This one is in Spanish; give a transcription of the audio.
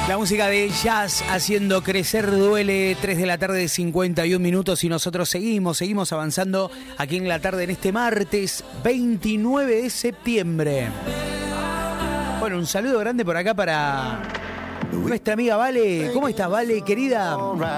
La música de Jazz haciendo crecer duele. 3 de la tarde, 51 minutos. Y nosotros seguimos avanzando aquí en la tarde en este martes 29 de septiembre. Bueno, un saludo grande por acá para nuestra amiga Vale. ¿Cómo estás, Vale, querida?